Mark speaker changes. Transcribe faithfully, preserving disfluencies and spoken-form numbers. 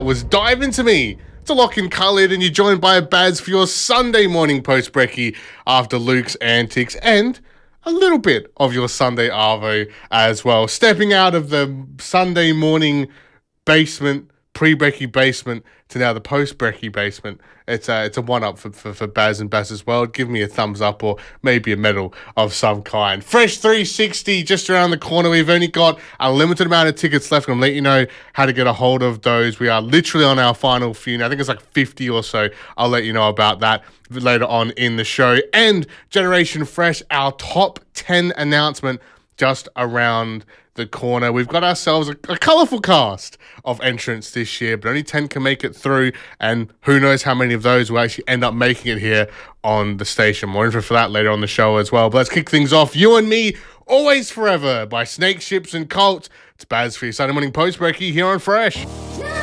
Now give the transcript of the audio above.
Speaker 1: Was dive into me. It's a Lachlan Khalid, and you're joined by Baz for your Sunday morning post brekkie after Luke's antics and a little bit of your Sunday arvo as well. Stepping out of the Sunday morning basement, pre-brekkie basement, to now the post-brekkie basement. It's a, it's a one-up for, for, for Baz and Baz's world. Give me a thumbs up or maybe a medal of some kind. Fresh three sixty just around the corner. We've only got a limited amount of tickets left. I'm going to let you know how to get a hold of those. We are literally on our final few now. I think it's like fifty or so. I'll let you know about that later on in the show. And Generation Fresh, our top ten announcement just around the corner. We've got ourselves a, a colourful cast of entrants this year, but only ten can make it through, and who knows how many of those will actually end up making it here on the station. More info for that later on the show as well. But let's kick things off. You and Me, Always Forever by Snake Ships and Cult. It's Baz for your Sunday morning post brekkie here on Fresh.